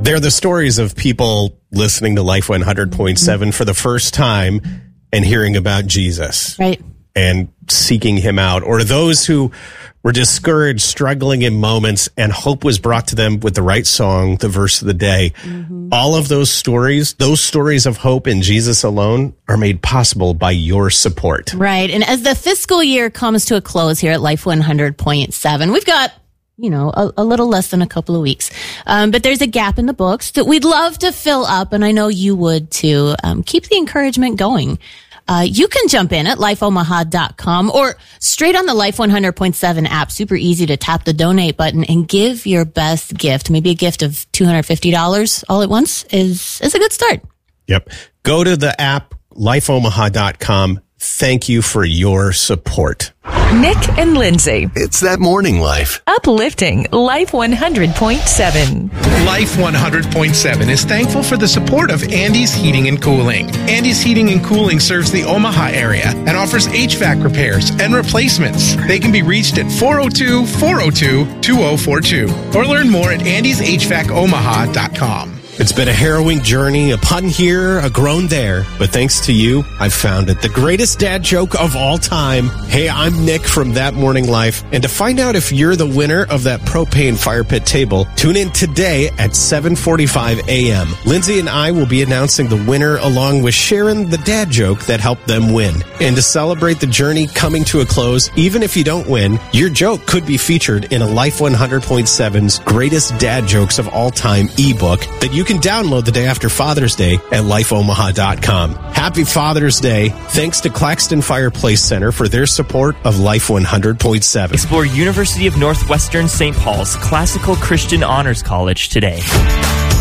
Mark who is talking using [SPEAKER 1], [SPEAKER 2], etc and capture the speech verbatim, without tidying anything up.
[SPEAKER 1] They're the stories of people listening to Life one hundred point seven for the first time and hearing about Jesus.
[SPEAKER 2] Right.
[SPEAKER 1] And seeking him out, or those who were discouraged, struggling in moments, and hope was brought to them with the right song, the verse of the day. Mm-hmm. All of those stories, those stories of hope in Jesus alone, are made possible by your support.
[SPEAKER 2] Right. And as the fiscal year comes to a close here at Life one hundred point seven, we've got, you know, a, a little less than a couple of weeks. Um, but there's a gap in the books that we'd love to fill up, and I know you would too. Um, keep the encouragement going. Uh, you can jump in at life omaha dot com or straight on the Life one hundred point seven app. Super easy to tap the donate button and give your best gift. Maybe a gift of two hundred fifty dollars all at once is, is a good start.
[SPEAKER 1] Yep. Go to the app, life omaha dot com. Thank you for your support.
[SPEAKER 3] Nick and Lindsay.
[SPEAKER 4] It's that morning life.
[SPEAKER 3] Uplifting Life one hundred point seven.
[SPEAKER 5] Life one hundred point seven is thankful for the support of Andy's Heating and Cooling. Andy's Heating and Cooling serves the Omaha area and offers H V A C repairs and replacements. They can be reached at four oh two, four oh two, two oh four two or learn more at andys h vac omaha dot com.
[SPEAKER 1] It's been a harrowing journey, a pun here, a groan there, but thanks to you, I've found it. The greatest dad joke of all time. Hey, I'm Nick from That Morning Life, and to find out if you're the winner of that propane fire pit table, tune in today at seven forty-five a.m. Lindsay and I will be announcing the winner along with Sharon, the dad joke that helped them win. And to celebrate the journey coming to a close, even if you don't win, your joke could be featured in a Life one hundred point seven's Greatest Dad Jokes of All Time ebook that you can download the day after Father's Day at life omaha dot com. Happy Father's Day. Thanks to Claxton Fireplace Center for their support of Life one hundred point seven.
[SPEAKER 6] Explore University of Northwestern Saint Paul's Classical Christian Honors College today.